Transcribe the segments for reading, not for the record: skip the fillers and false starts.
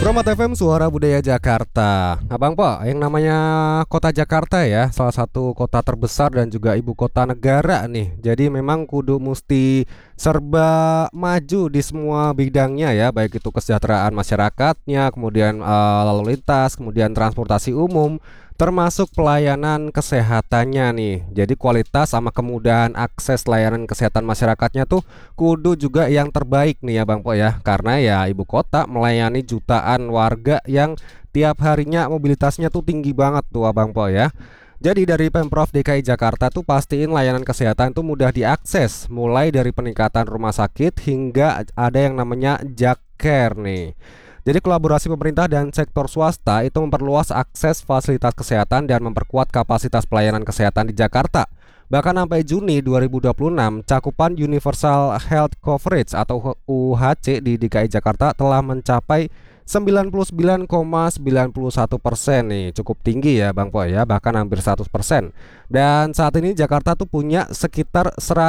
Promat FM Suara Budaya Jakarta. Abang Po, yang namanya kota Jakarta ya, salah satu kota terbesar dan juga ibu kota negara nih. Jadi memang kudu mesti serba maju di semua bidangnya ya, baik itu kesejahteraan masyarakatnya, kemudian lalu lintas, kemudian transportasi umum, termasuk pelayanan kesehatannya nih. Jadi kualitas sama kemudahan akses layanan kesehatan masyarakatnya tuh kudu juga yang terbaik nih ya Bang Po ya. Karena ya ibu kota melayani jutaan warga yang tiap harinya mobilitasnya tuh tinggi banget tuh Abang Po ya. Jadi dari Pemprov DKI Jakarta tuh pastiin layanan kesehatan tuh mudah diakses, mulai dari peningkatan rumah sakit hingga ada yang namanya Jakcare nih. Jadi kolaborasi pemerintah dan sektor swasta itu memperluas akses fasilitas kesehatan dan memperkuat kapasitas pelayanan kesehatan di Jakarta. Bahkan sampai Juni 2026, cakupan Universal Health Coverage atau UHC di DKI Jakarta telah mencapai 99,91% nih, cukup tinggi ya Bang Po ya, bahkan hampir 100%. Dan saat ini Jakarta tuh punya sekitar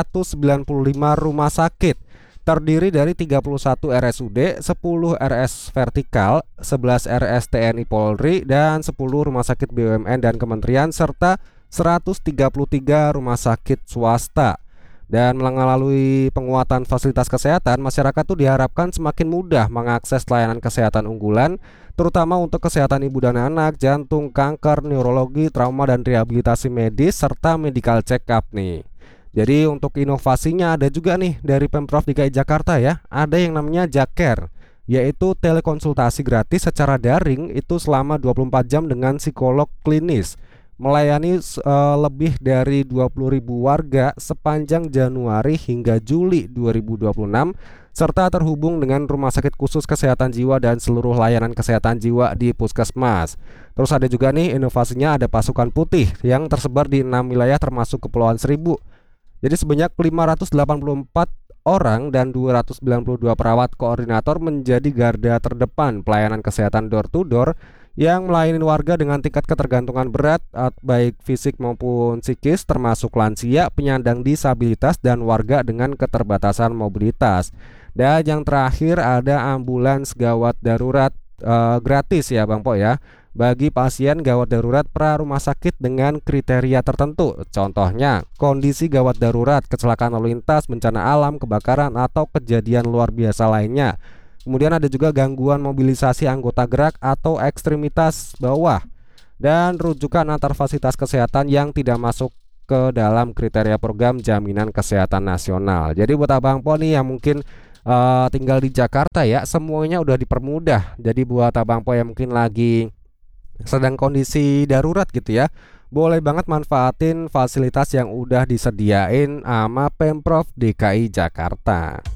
195 rumah sakit, terdiri dari 31 RSUD, 10 RS vertikal, 11 RS TNI Polri, dan 10 rumah sakit BUMN dan kementerian, serta 133 rumah sakit swasta. Dan melalui penguatan fasilitas kesehatan, masyarakat tuh diharapkan semakin mudah mengakses layanan kesehatan unggulan, terutama untuk kesehatan ibu dan anak, jantung, kanker, neurologi, trauma dan rehabilitasi medis, serta medical check up nih. Jadi untuk inovasinya ada juga nih dari Pemprov DKI Jakarta ya. Ada yang namanya Jakcare, yaitu telekonsultasi gratis secara daring itu selama 24 jam dengan psikolog klinis. Melayani lebih dari 20.000 warga sepanjang Januari hingga Juli 2026, serta terhubung dengan rumah sakit khusus kesehatan jiwa dan seluruh layanan kesehatan jiwa di puskesmas. Terus ada juga nih inovasinya, ada pasukan putih yang tersebar di 6 wilayah termasuk Kepulauan Seribu. Jadi sebanyak 584 orang dan 292 perawat koordinator menjadi garda terdepan pelayanan kesehatan door to door yang melayani warga dengan tingkat ketergantungan berat baik fisik maupun psikis, termasuk lansia, penyandang disabilitas, dan warga dengan keterbatasan mobilitas. Dan yang terakhir ada ambulans gawat darurat gratis ya Bang Po ya, bagi pasien gawat darurat pra rumah sakit dengan kriteria tertentu. Contohnya kondisi gawat darurat, kecelakaan lalu lintas, bencana alam, kebakaran, atau kejadian luar biasa lainnya. Kemudian ada juga gangguan mobilisasi anggota gerak atau ekstremitas bawah, dan rujukan antar fasilitas kesehatan yang tidak masuk ke dalam kriteria program jaminan kesehatan nasional. Jadi buat Abang Po nih yang mungkin tinggal di Jakarta ya, semuanya udah dipermudah. Jadi buat Abang Po yang mungkin lagi sedang kondisi darurat gitu ya, boleh banget manfaatin fasilitas yang udah disediain sama Pemprov DKI Jakarta.